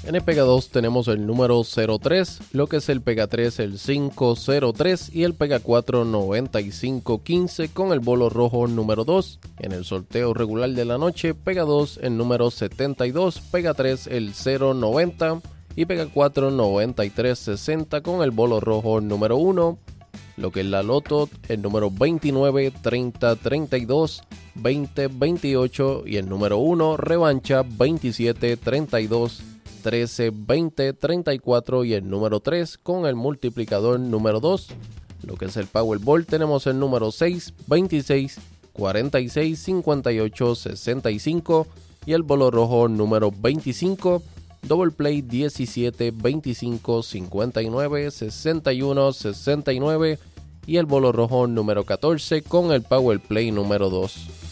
En el Pega 2 tenemos el número 03, lo que es el Pega 3 el 503 y el Pega 4 9515 con el bolo rojo número 2. En el sorteo regular de la noche, Pega 2 el número 72, Pega 3 el 090 y Pega 4 9360 con el bolo rojo número 1. Lo que es la loto, el número 29, 30, 32, 20, 28 y el número 1, revancha 27, 32, 13, 20, 34 y el número 3 con el multiplicador número 2. Lo que es el Powerball tenemos el número 6, 26, 46, 58, 65 y el bolo rojo número 25. Double Play 17, 25, 59, 61, 69 y el bolo rojo número 14 con el Power Play número 2.